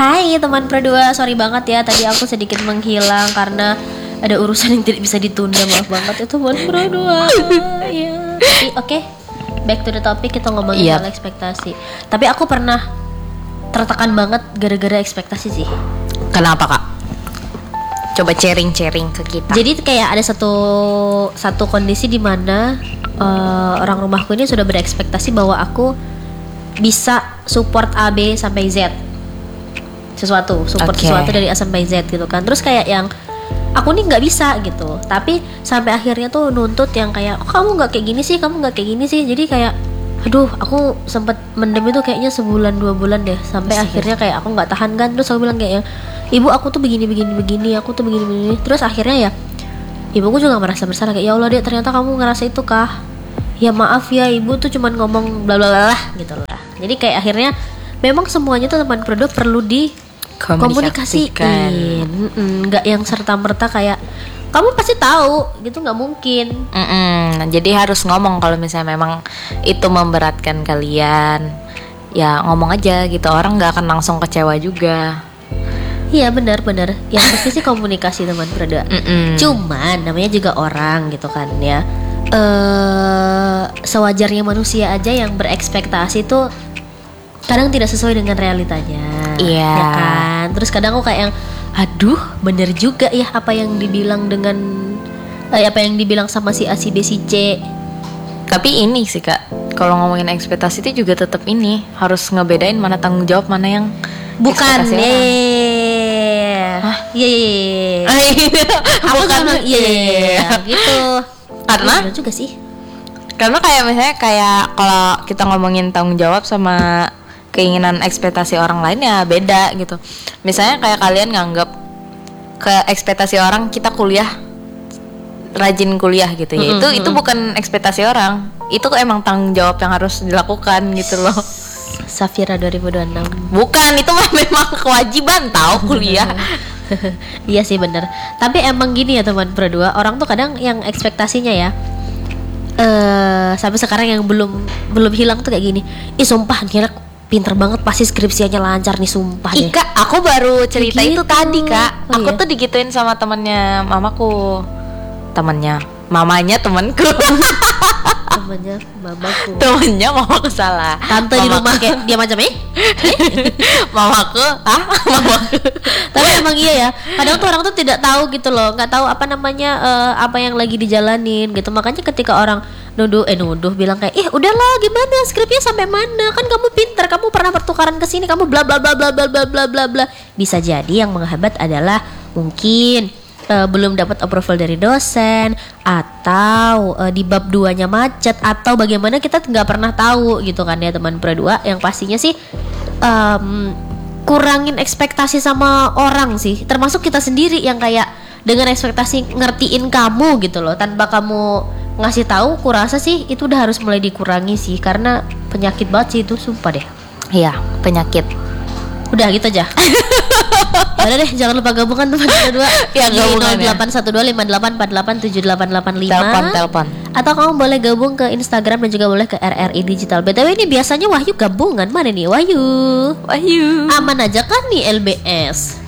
Hai teman Pro2, sorry banget ya tadi aku sedikit menghilang karena ada urusan yang tidak bisa ditunda. Maaf banget ya teman Pro2. Ya. Tapi oke, back to the topic, kita ngomongin soal ekspektasi. Tapi aku pernah tertekan banget gara-gara ekspektasi sih. Kenapa kak? Coba sharing ke kita. Jadi kayak ada satu kondisi di mana orang rumahku ini sudah berekspektasi bahwa aku bisa support A, B sampai Z. Support sesuatu dari A sampai Z gitu kan. Terus kayak yang aku nih nggak bisa gitu, tapi sampai akhirnya tuh nuntut yang kayak kamu nggak kayak gini sih. Jadi kayak aduh, aku sempet mendem itu kayaknya sebulan 2 bulan deh, sampai akhirnya kayak aku nggak tahan kan. Terus aku bilang kayak, ibu aku tuh begini, aku tuh begini. Terus akhirnya ya ibuku juga merasa bersalah, kayak ya Allah Dek, ternyata kamu ngerasa itu kah? Ya maaf ya, ibu tuh cuman ngomong bla bla bla gitu lah. Jadi kayak akhirnya memang semuanya tuh teman Pro2 perlu komunikasiin, nggak yang serta merta kayak kamu pasti tahu gitu, nggak mungkin. Jadi harus ngomong kalau misalnya memang itu memberatkan kalian, ya ngomong aja gitu, orang nggak akan langsung kecewa juga. Iya benar. Yang pasti sih komunikasi teman Pro2. Cuman namanya juga orang gitu kan ya. Sewajarnya manusia aja yang berekspektasi tuh kadang tidak sesuai dengan realitanya. Iya. Ya kan. Terus kadang aku kayak yang aduh, bener juga ya apa yang dibilang sama si A, si B, si C. Tapi ini sih kak, kalau ngomongin ekspektasi itu juga tetap ini harus ngebedain mana tanggung jawab, mana yang bukan deh. Iya. Aku sama gitu. Karena bener juga sih. Karena kayak misalnya kalau kita ngomongin tanggung jawab sama keinginan ekspektasi orang lain ya beda gitu. Misalnya kayak kalian nganggap ke ekspektasi orang kita rajin kuliah gitu ya. Itu bukan ekspektasi orang. Itu emang tanggung jawab yang harus dilakukan gitu loh. Safira 2026. Bukan, itu mah memang kewajiban tahu kuliah. Iya sih bener. Tapi emang gini ya teman Pro2, orang tuh kadang yang ekspektasinya ya sampai sekarang yang belum hilang tuh kayak gini. Ih sumpah nih anak pinter banget, pasti skripsianya lancar nih, sumpah deh. Kak, aku baru cerita itu tadi kak. Aku iya? tuh digituin sama temennya mamaku. Mamanya temanku. Temennya mamaku salah. Tante di rumah kayak dia macam mamaku. Tapi emang iya ya, kadang tuh orang tuh tidak tahu gitu loh, nggak tahu apa namanya apa yang lagi dijalanin gitu. Makanya ketika orang nuduh bilang kayak udahlah gimana skripnya sampai mana, kan kamu pintar, kamu pernah pertukaran ke sini, kamu bla bla bla bla bla bla bla bla bla. Bisa jadi yang menghambat adalah mungkin belum dapat approval dari dosen, atau di bab 2-nya macet, atau bagaimana kita nggak pernah tahu gitu kan ya teman Pro2. Yang pastinya sih kurangin ekspektasi sama orang sih, termasuk kita sendiri yang kayak dengan ekspektasi ngertiin kamu gitu loh tanpa kamu ngasih tahu. Kurasa sih itu udah harus mulai dikurangi sih, karena penyakit banget sih itu, sumpah deh. Iya, penyakit. Udah gitu aja. Udah deh, jangan lupa gabungan teman Pro2 ya, di 081258487885. Telepon. Atau kamu boleh gabung ke Instagram dan juga boleh ke RRI Digital. BTW ini biasanya Wahyu gabungan, mana nih Wahyu? Aman aja kan nih LBS?